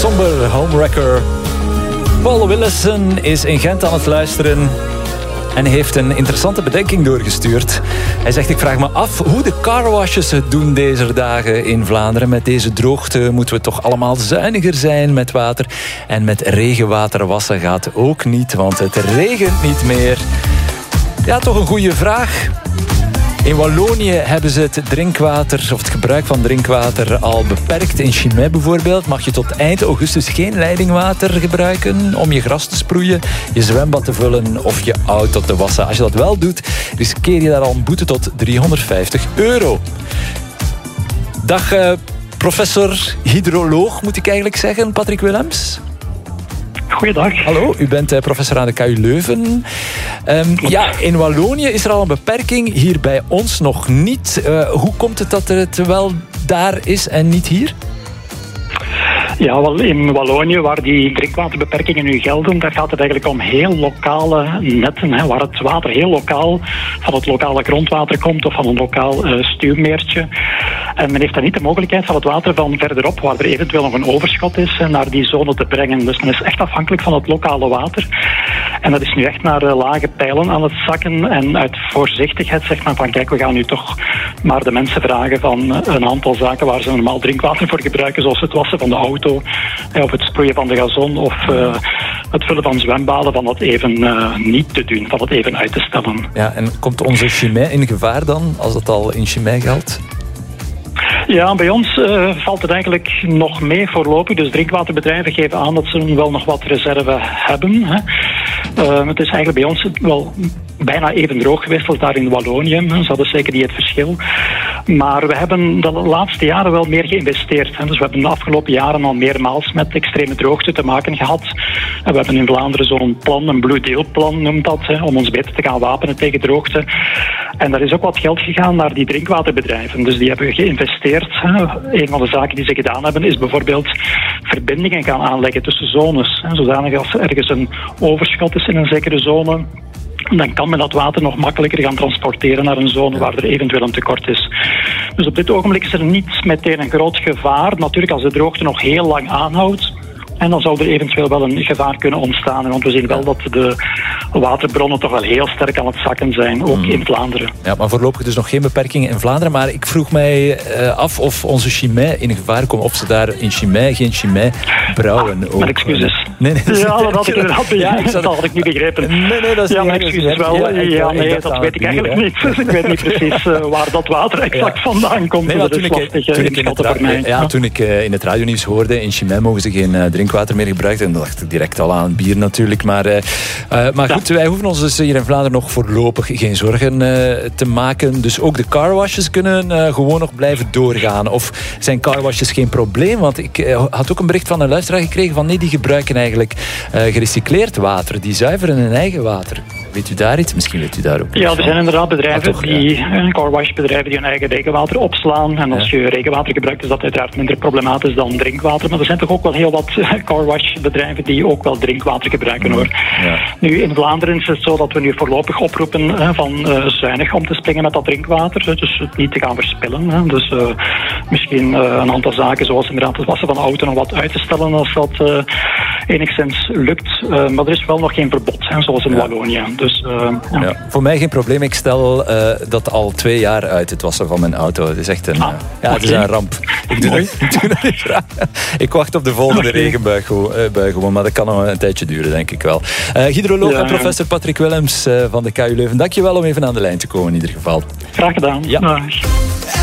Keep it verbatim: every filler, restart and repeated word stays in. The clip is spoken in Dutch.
somber homewrecker. Paul Willison is in Gent aan het luisteren en heeft een interessante bedenking doorgestuurd. Hij zegt, ik vraag me af hoe de carwashes het doen deze dagen in Vlaanderen. Met deze droogte moeten we toch allemaal zuiniger zijn met water. En met regenwater wassen gaat ook niet, want het regent niet meer. Ja, toch een goede vraag. In Wallonië hebben ze het drinkwater, of het gebruik van drinkwater al beperkt. In Chimay bijvoorbeeld mag je tot eind augustus geen leidingwater gebruiken om je gras te sproeien, je zwembad te vullen of je auto te wassen. Als je dat wel doet, riskeer je daar al een boete tot driehonderdvijftig euro. Dag uh, professor hydroloog, moet ik eigenlijk zeggen, Patrick Willems. Goeiedag. Hallo, u bent uh, professor aan de K U Leuven. Um, ja, in Wallonië is er al een beperking, hier bij ons nog niet. Uh, hoe komt het dat het wel daar is en niet hier? Ja, wel in Wallonië, waar die drinkwaterbeperkingen nu gelden, daar gaat het eigenlijk om heel lokale netten, hè, waar het water heel lokaal van het lokale grondwater komt of van een lokaal uh, stuwmeertje. En men heeft dan niet de mogelijkheid van het water van verderop, waar er eventueel nog een overschot is, naar die zone te brengen. Dus men is echt afhankelijk van het lokale water. En dat is nu echt naar uh, lage pijlen aan het zakken. En uit voorzichtigheid zegt men van, kijk, we gaan nu toch maar de mensen vragen van uh, een aantal zaken waar ze normaal drinkwater voor gebruiken, zoals het wassen van de auto, of het sproeien van de gazon of uh, het vullen van zwembaden, van dat even uh, niet te doen, van dat even uit te stellen. Ja, en komt onze Chimay in gevaar dan, als het al in Chimay geldt? Ja, bij ons uh, valt het eigenlijk nog mee voorlopig. Dus drinkwaterbedrijven geven aan dat ze wel nog wat reserve hebben. Hè. Uh, het is eigenlijk bij ons wel bijna even droog geweest als daar in Wallonië. Dus dat is zeker niet het verschil. Maar we hebben de laatste jaren wel meer geïnvesteerd. Hè. Dus we hebben de afgelopen jaren al meermaals met extreme droogte te maken gehad. En we hebben in Vlaanderen zo'n plan, een Blue Deal plan noemt dat, hè, om ons beter te gaan wapenen tegen droogte. En daar is ook wat geld gegaan naar die drinkwaterbedrijven. Dus die hebben geïnvesteerd. Hè. Een van de zaken die ze gedaan hebben is bijvoorbeeld verbindingen gaan aanleggen tussen zones. Hè. Zodanig als er ergens een overschot is in een zekere zone, dan kan men dat water nog makkelijker gaan transporteren naar een zone waar er eventueel een tekort is. Dus op dit ogenblik is er niet meteen een groot gevaar. Natuurlijk, als de droogte nog heel lang aanhoudt, en dan zou er eventueel wel een gevaar kunnen ontstaan. Want we zien wel dat de waterbronnen toch wel heel sterk aan het zakken zijn, ook in Vlaanderen. Ja, maar voorlopig dus nog geen beperkingen in Vlaanderen. Maar ik vroeg mij uh, af of onze Chimay in gevaar komt. Of ze daar in Chimay geen Chimay brouwen. Ah, mijn excuses. Nee, nee, ja, dat had ik inderdaad ja, dat had ik niet begrepen. Nee, nee, dat is ja, niet mijn excuses wel. Ja, ik, ja, nee, dat, dat weet ik eigenlijk bier, niet. Dus ik weet niet precies uh, waar dat water exact ja. vandaan komt. Nee, dat toen is ik, lastig toen ik in het ra- voor mij. Ja, ja. Toen ik uh, in het radionieuws hoorde, in Chimay mogen ze geen uh, drinkwater meer gebruiken. En dan dacht ik direct al aan bier natuurlijk. Maar, uh, uh, maar goed, ja. wij hoeven ons dus hier in Vlaanderen nog voorlopig geen zorgen uh, te maken. Dus ook de carwashes kunnen uh, gewoon nog blijven doorgaan. Of zijn carwashes geen probleem? Want ik uh, had ook een bericht van een luisteraar gekregen van nee, die gebruiken eigenlijk uh, gerecycleerd water. Die zuiveren hun eigen water. Weet u daar iets? Misschien weet u daar ook. Ja, er zijn inderdaad bedrijven, ah, toch, die, ja. carwashbedrijven die hun eigen regenwater opslaan. En als ja. je regenwater gebruikt, is dat uiteraard minder problematisch dan drinkwater. Maar er zijn toch ook wel heel wat carwashbedrijven die ook wel drinkwater gebruiken, hoor. Ja. Nu, in Vlaanderen is het zo dat we nu voorlopig oproepen hè, van uh, zuinig om te springen met dat drinkwater. Dus het niet te gaan verspillen. Hè. Dus uh, misschien uh, een aantal zaken, zoals inderdaad het wassen van de auto, nog wat uit te stellen als dat uh, enigszins lukt. Uh, maar er is wel nog geen verbod, hè, zoals in ja. Wallonië. Dus, uh, ja. Ja, voor mij geen probleem. Ik stel uh, dat al twee jaar uit, het wassen van mijn auto. Het is echt een, ah, uh, ja, okay. het is een ramp. Ik, doe dat, ik, doe dat niet graag. Ik wacht op de volgende okay. regenbui gewoon, maar dat kan nog een tijdje duren, denk ik wel. Uh, hydroloog ja, en professor Patrick Willems uh, van de K U Leuven. Dank je wel om even aan de lijn te komen in ieder geval. Graag gedaan. Ja. Ja.